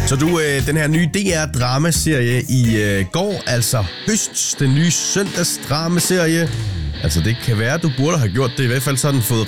Så du, den her nye DR-dramaserie i går, altså Høst, den nye søndagsdramaserie. Altså det kan være, du burde have gjort det. I hvert fald så har den fået